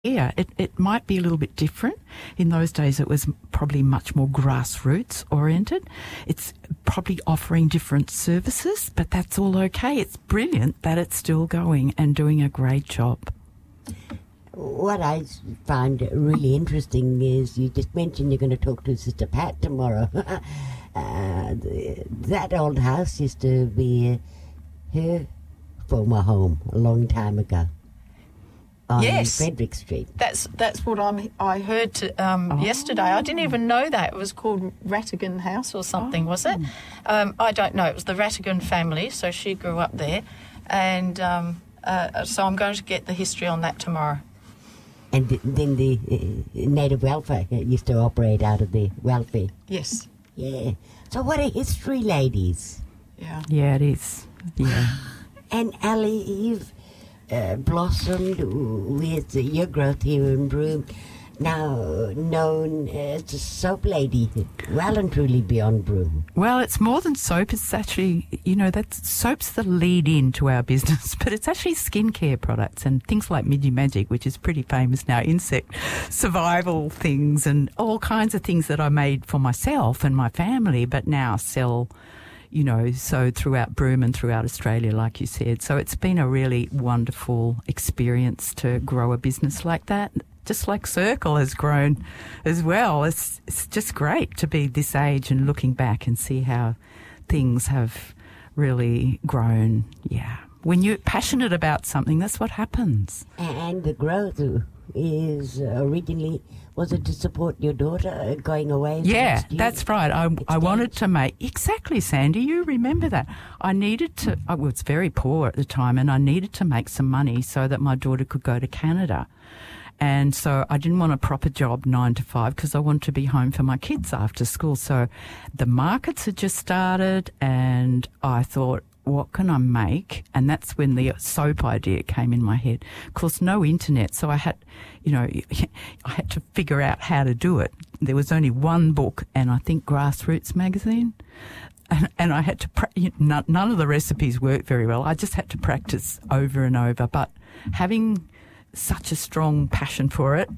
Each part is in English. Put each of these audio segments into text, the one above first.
Yeah, it might be a little bit different. In those days, it was probably much more grassroots oriented. It's probably offering different services, but that's all okay. It's brilliant that it's still going and doing a great job. What I find really interesting is you just mentioned you're going to talk to Sister Pat tomorrow. That old house used to be her former home a long time ago. On Frederick Street. That's what I heard yesterday. I didn't even know that. It was called Rattigan House or something, was it? I don't know. It was the Rattigan family, so she grew up there. And so I'm going to get the history on that tomorrow. And then the Native Welfare used to operate out of the welfare. Yes. Yeah. So what a history, ladies. Yeah. Yeah, it is. Yeah. And Ali, you've blossomed with your growth here in Broome, now known as the soap lady, well and truly beyond Broome. Well, it's more than soap. It's actually, soap's the lead into our business, but it's actually skincare products and things like Midi Magic, which is pretty famous now, insect survival things and all kinds of things that I made for myself and my family, but now sell so throughout Broome and throughout Australia, like you said. So it's been a really wonderful experience to grow a business like that, just like Circle has grown as well. It's just great to be this age and looking back and see how things have really grown. Yeah. When you're passionate about something, that's what happens. And the growth is originally, was it to support your daughter going away? Yeah, that's right. I wanted to make, exactly, Sandy, you remember that. I needed to, I was very poor at the time, and I needed to make some money so that my daughter could go to Canada. And so I didn't want a proper job 9 to 5 because I wanted to be home for my kids after school. So the markets had just started and I thought, what can I make? And that's when the soap idea came in my head. Of course, no internet, so I had to figure out how to do it. There was only one book, and I think Grassroots magazine, and I had to none of the recipes worked very well. I just had to practice over and over. But having such a strong passion for it,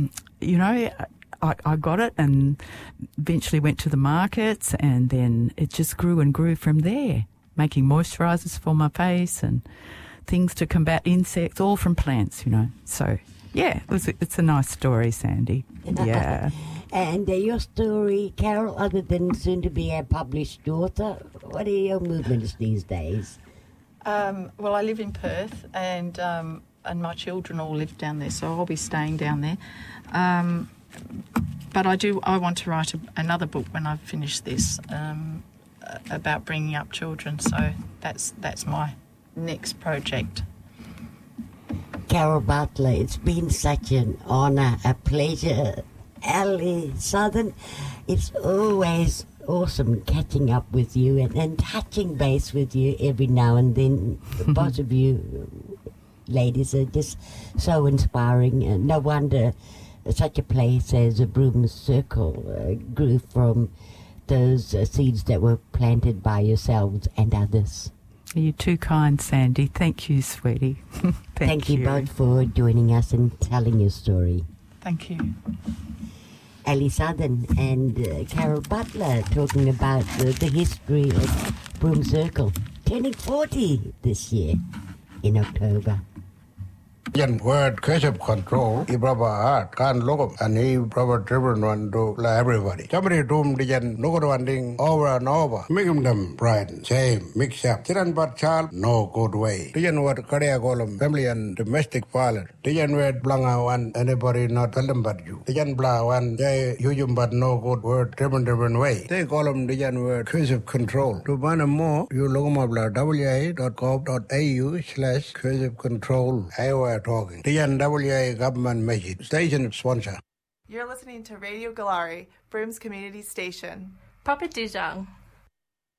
I got it, and eventually went to the markets, and then it just grew and grew from there. Making moisturisers for my face and things to combat insects, all from plants, So, yeah, it's a nice story, Sandy. Yeah. And your story, Carol, other than soon to be a published author, what are your movements these days? Well, I live in Perth and my children all live down there, so I'll be staying down there. But I want to write another book when I've finished this. About bringing up children, so that's my next project. Carol Butler, it's been such an honour, a pleasure. Ali Southern, it's always awesome catching up with you and touching base with you every now and then. Both of you ladies are just so inspiring, and no wonder such a place as a Broome Circle grew from those seeds that were planted by yourselves and others. You're too kind, Sandy. Thank you, sweetie. Thank you both for joining us and telling your story. Thank you. Ali Southern and Carol Butler talking about the history of Broome Circle, turning 40 this year in October. Yan word creative control, Ibraba art, can look and he proper driven one to everybody. Somebody doom the yan no good one over and over. Making them pride, shame, mix up. Chiran but child, no good way. The yan word career column, family and domestic violence. The yan word blanga one, anybody not tell them but you. The yan blah one, they use but no good word driven way. They call them the yan word creative control. To find more, you look them up wa.gov.au/creative control. Talking. The NWA government message. Station sponsor. You're listening to Radio Galari, Broome's community station. Papa Dijang.